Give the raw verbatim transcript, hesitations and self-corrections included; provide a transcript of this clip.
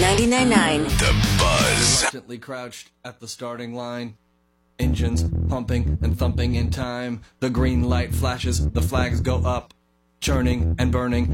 ninety-nine point nine. The Buzz. Reluctantly crouched at the starting line. Engines pumping and thumping in time. The green light flashes, the flags go up. Churning and burning,